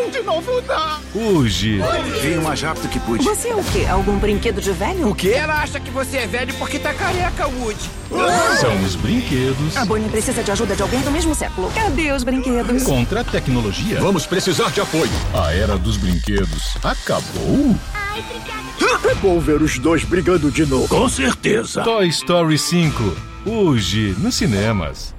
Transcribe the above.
Não, de novo não. Hoje. Vim o mais rápido que pude. Você é o quê? Algum brinquedo de velho? O quê? Ela acha que você é velho porque tá careca, Woody. São os brinquedos A Bonnie precisa de ajuda de alguém do mesmo século. Cadê os brinquedos? contra a tecnologia. Vamos precisar de apoio. A era dos brinquedos acabou? É bom ver os dois brigando de novo. Com certeza. Toy Story 5. Hoje nos cinemas.